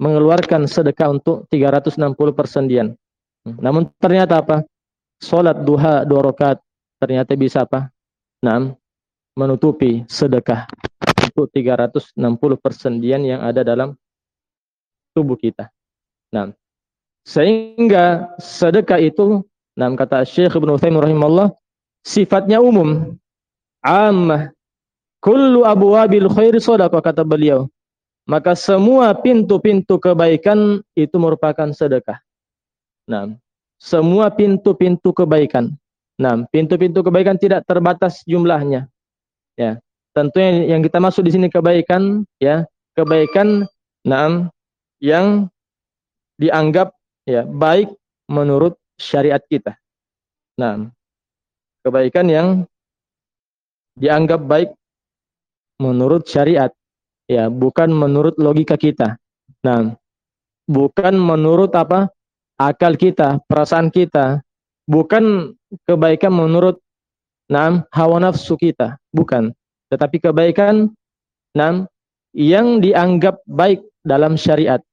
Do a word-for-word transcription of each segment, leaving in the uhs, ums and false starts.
mengeluarkan sedekah untuk tiga ratus enam puluh persendian. Namun ternyata apa? Salat duha dua rakaat ternyata bisa apa? Nah, menutupi sedekah untuk tiga ratus enam puluh persendian yang ada dalam tubuh kita. Nah, sehingga sedekah itu, nah kata Syekh Ibnu Utsaimin rahimahullah, sifatnya umum, ammah, kullu abwabil khairi shadaqah, kata beliau. Maka semua pintu-pintu kebaikan itu merupakan sedekah. Nah, semua pintu-pintu kebaikan. Nah, pintu-pintu kebaikan tidak terbatas jumlahnya. Ya, tentunya yang kita masuk di sini kebaikan, ya, kebaikan, nah, yang dianggap ya baik menurut syariat kita. Nah, kebaikan yang dianggap baik menurut syariat, ya, bukan menurut logika kita. Nah, bukan menurut apa? Akal kita, perasaan kita, bukan kebaikan menurut nah, hawa nafsu kita, bukan. Tetapi kebaikan nah, yang dianggap baik dalam syariat.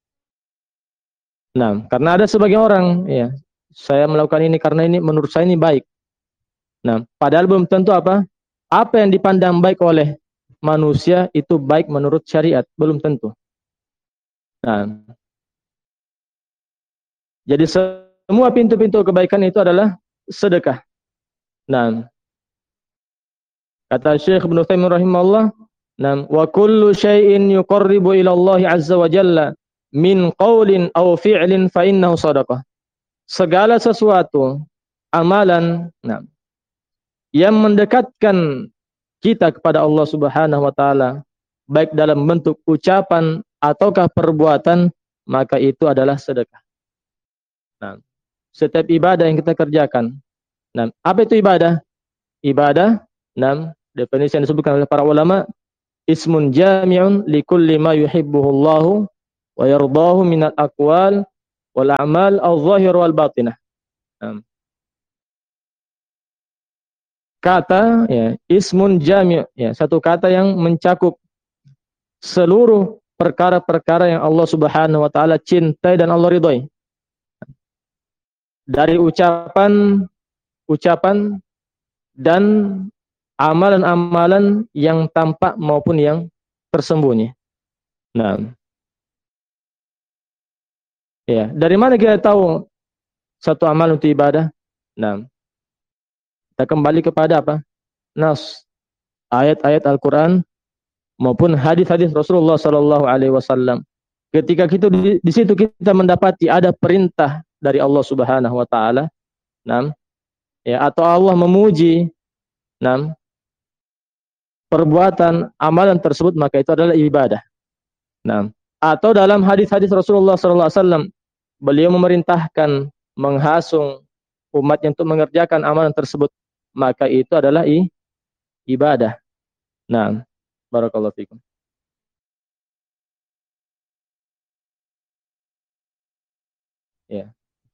Nah, karena ada sebagian orang, ya, saya melakukan ini karena ini menurut saya ini baik. Nah, padahal belum tentu apa? Apa yang dipandang baik oleh manusia itu baik menurut syariat, belum tentu. Nah, jadi semua pintu-pintu kebaikan itu adalah sedekah. Nah, kata Syekh Ibnu Utsaimin rahimahullah, "Nam wa kullu syai'in yuqarribu ila Allah azza wa jalla min qaulin aw fi'lin fa innahu shadaqah." Segala sesuatu amalan, nah, yang mendekatkan kita kepada Allah Subhanahu wa taala baik dalam bentuk ucapan ataukah perbuatan, maka itu adalah sedekah. Nah, setiap ibadah yang kita kerjakan. Nah, apa itu ibadah? Ibadah, nah, definisi yang disebutkan oleh para ulama, ismun jami'un likulli ma yuhibbuhullahu wa yardahu minal aqwal wal a'mal adh-dhahir wal batinah. Nah, kata, ya, ismun jami', ya, satu kata yang mencakup seluruh perkara-perkara yang Allah Subhanahu wa taala cintai dan Allah ridhoi. Dari ucapan ucapan dan amalan-amalan yang tampak maupun yang tersembunyi. Nah, ya, dari mana kita tahu satu amal untuk ibadah? Nah, kita kembali kepada apa? Nas, ayat-ayat Al-Quran maupun hadis-hadis Rasulullah Sallallahu Alaihi Wasallam. Ketika kita di, di situ kita mendapati ada perintah dari Allah Subhanahu Wa Taala, nah, ya, atau Allah memuji, nah, perbuatan amalan tersebut, maka itu adalah ibadah. Nah, atau dalam hadis-hadis Rasulullah Sallallahu Alaihi Wasallam, beliau memerintahkan menghasung umatnya untuk mengerjakan amalan tersebut, maka itu adalah i, ibadah. Nah, barakallahu fikum. Ya.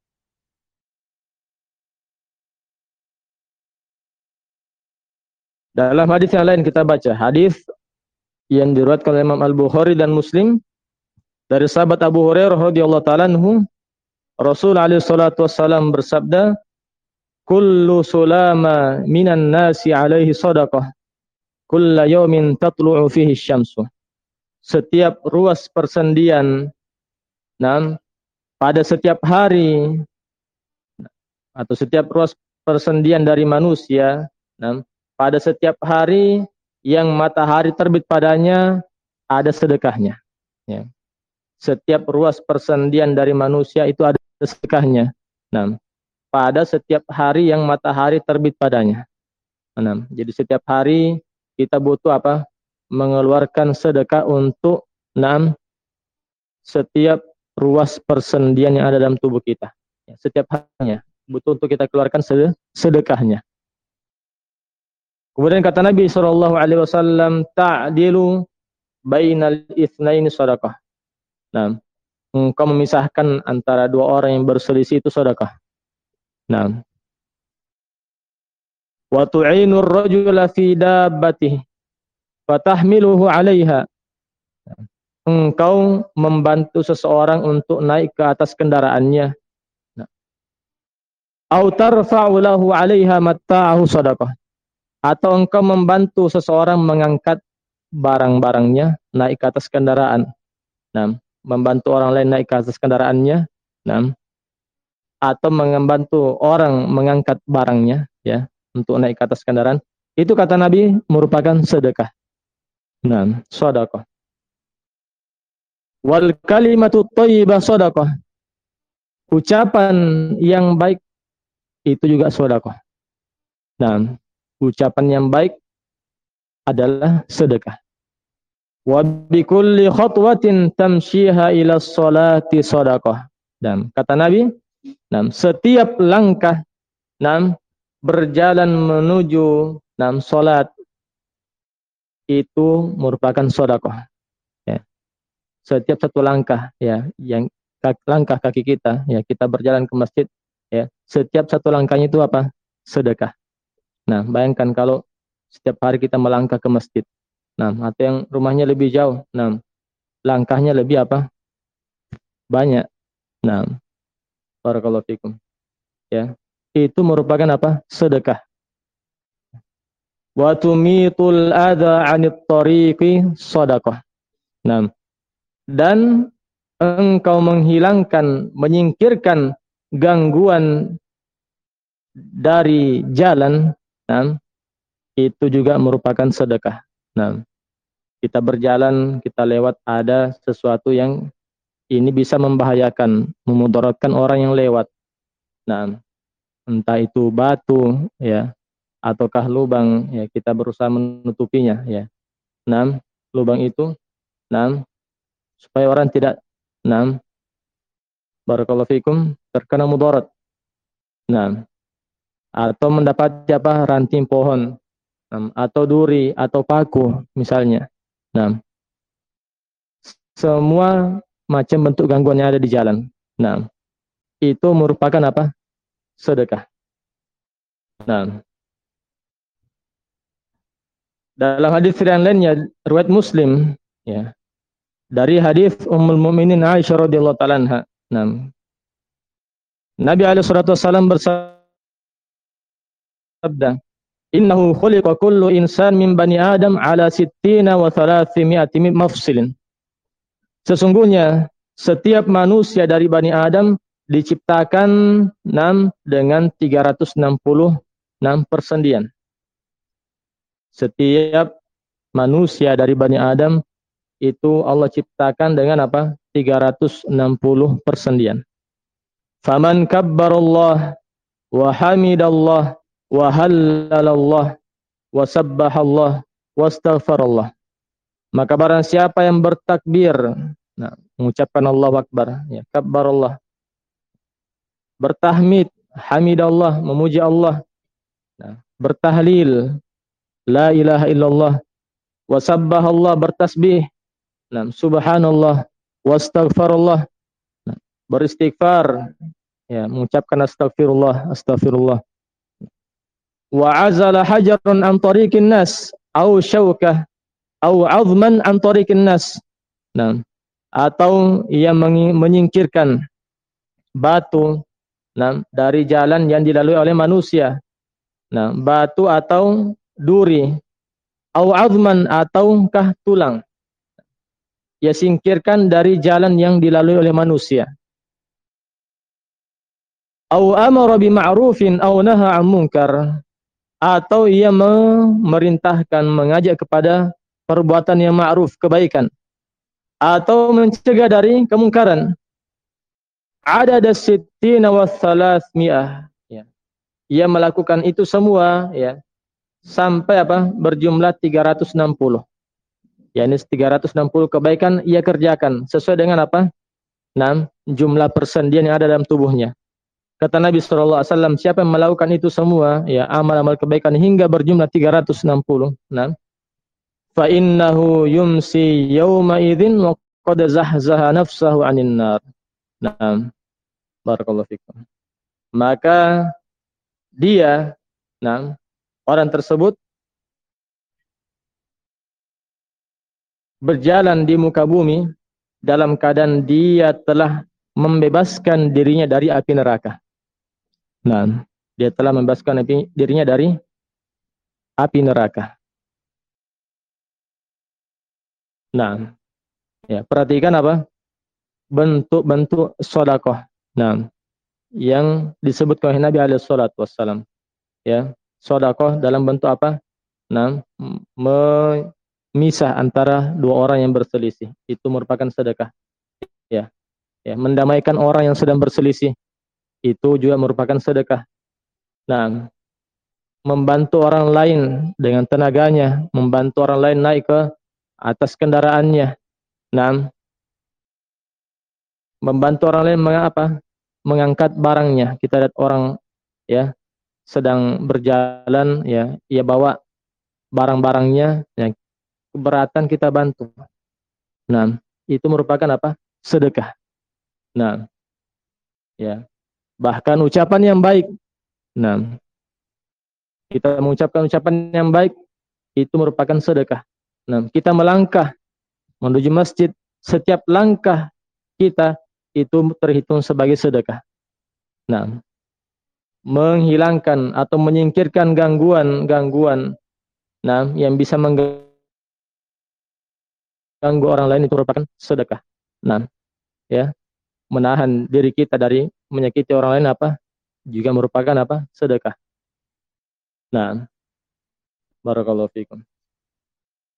Dalam hadis yang lain kita baca hadis yang diriwayatkan oleh Imam Al-Bukhari dan Muslim dari sahabat Abu Hurairah radhiyallahu taala anhu, Rasul alaihi salatu wassalam bersabda, "Kullu sulama minan nasi alaihi shadaqah, kullu yawmin tatlu'u fihi asy-syamsu." Setiap ruas persendian, nah, pada setiap hari atau setiap ruas persendian dari manusia, nah, pada setiap hari yang matahari terbit padanya ada sedekahnya. Ya. Setiap ruas persendian dari manusia itu ada sedekahnya. Nah, pada setiap hari yang matahari terbit padanya. Nah, jadi setiap hari kita butuh apa? Mengeluarkan sedekah untuk enam setiap ruas persendian yang ada dalam tubuh kita. Ya, setiap harinya butuh untuk kita keluarkan sedekahnya. Kemudian kata Nabi shallallahu alaihi wasallam, ta'dilu bainal itsnaini shadaqah. Nah, engkau memisahkan antara dua orang yang berselisih itu sedekah. Nah, wa tu'inur rajula fi dabbatihi fatahmiluhu 'alaiha. engkau membantu seseorang untuk naik ke atas kendaraannya. Au tarfa'u lahu 'alaiha matta'ahu shadaqah. Atau engkau membantu seseorang mengangkat barang-barangnya naik ke atas kendaraan. Nah, membantu orang lain naik ke atas kendaraannya. Nah, atau membantu orang mengangkat barangnya ya untuk naik ke atas kendaraan, itu kata Nabi merupakan sedekah. Nah, sedekah. Wal kalimatu thayyibah sedekah. Ucapan yang baik itu juga sedekah. Nah, ucapan yang baik adalah sedekah. Wa bi kulli khatwatin tamshiha ila sholati sedekah. Dan kata Nabi, nah, setiap langkah nah, berjalan menuju nah, salat itu merupakan sedekah. Ya. Setiap satu langkah ya yang langkah kaki kita ya kita berjalan ke masjid ya setiap satu langkahnya itu apa? Sedekah. Nah, bayangkan kalau setiap hari kita melangkah ke masjid. Nah, atau yang rumahnya lebih jauh. Nah, langkahnya lebih apa? Banyak. Nah, barakallahu fikum. Ya. Itu merupakan apa? Sedekah. Wa tumitul adza 'anit tariqi shadaqah. Nah, dan engkau menghilangkan, menyingkirkan gangguan dari jalan, nah, itu juga merupakan sedekah. Nah, kita berjalan, kita lewat ada sesuatu yang ini bisa membahayakan, memudaratkan orang yang lewat. Nah, entah itu batu ya ataukah lubang ya kita berusaha menutupinya ya. Nah, lubang itu nah supaya orang tidak nah barakallahu fikum terkena mudarat. Nah, atau mendapat apa ranting pohon nah, atau duri atau paku misalnya. Nah, semua macam bentuk gangguan yang ada di jalan. Nah, itu merupakan apa? Sedekah. Nah, dalam hadis yang lainnya riwayat Muslim ya. Dari hadis Ummul Mukminin Aisyah radhiyallahu taala anha. Nah, Nabi alaihi salatu wasallam bersabda, "Innahu khuliqa kullu insan min bani Adam ala sittina wa thalathimi'ati mafsilin." Sesungguhnya setiap manusia dari Bani Adam diciptakan enam dengan tiga ratus enam puluh enam persendian. Setiap manusia dari Bani Adam itu Allah ciptakan dengan apa? tiga ratus enam puluh persendian. Faman kabbarallah wa hamidallah wa hallalallah wa sabbahallah wa astaghfarallah. Maka barang siapa yang bertakbir, nah, mengucapkan Allahu Akbar, ya, kabbarallah, bertahmid, hamidallah, memuji Allah, nah, bertahlil, la ilaha illallah, wasabbahallah, bertasbih, nah, subhanallah, wastaghfarallah, nah, beristighfar, ya, mengucapkan astagfirullah, astagfirullah. Wa azala hajarun an tariqin nas, au syaukah, au azman an tariqin nas. Nah, atau ia menyingkirkan batu nah, dari jalan yang dilalui oleh manusia. Nah, batu atau duri, au azman ataukah tulang. Ia singkirkan dari jalan yang dilalui oleh manusia. Au amara bi ma'rufin au naha 'an munkar. Atau ia memerintahkan, mengajak kepada perbuatan yang ma'ruf, kebaikan, atau mencegah dari kemungkaran. Adada sittina wa thalathmi'ah. Ya. Ia melakukan itu semua ya sampai apa? Berjumlah tiga ratus enam puluh. Ya, ini tiga ratus enam puluh kebaikan ia kerjakan sesuai dengan apa? enam jumlah persendian yang ada dalam tubuhnya. Kata Nabi sallallahu alaihi wasallam, siapa yang melakukan itu semua, ya amal-amal kebaikan hingga berjumlah tiga ratus enam puluh. Nah, fa innahu yumsi yawma idzin wa qad zahzaha nafsahu 'anil nar. Nah, barakallahu fikum. Maka dia, nah, orang tersebut berjalan di muka bumi dalam keadaan dia telah membebaskan dirinya dari api neraka. Nah, dia telah membebaskan api, dirinya dari api neraka. Nah, ya, perhatikan apa? Bentuk-bentuk sedekah. Nah, yang disebut oleh Nabi alaihi salatu wassalam. Ya, sedekah dalam bentuk apa? Nah, memisah antara dua orang yang berselisih. Itu merupakan sedekah. Ya, ya, mendamaikan orang yang sedang berselisih. Itu juga merupakan sedekah. Nah, membantu orang lain dengan tenaganya, membantu orang lain naik ke atas kendaraannya. Nah, membantu orang lain mengapa? Mengangkat barangnya. Kita lihat orang ya sedang berjalan ya, ia bawa barang-barangnya, ya, keberatan kita bantu. Nah, itu merupakan apa? Sedekah. Nah, ya. Bahkan ucapan yang baik. Nah, kita mengucapkan ucapan yang baik itu merupakan sedekah. Nah, kita melangkah menuju masjid, setiap langkah kita itu terhitung sebagai sedekah. Nah, menghilangkan atau menyingkirkan gangguan-gangguan nah yang bisa mengganggu orang lain itu merupakan sedekah. Nah, ya, menahan diri kita dari menyakiti orang lain apa? Juga merupakan apa? Sedekah. Nah, barakallahu fikum.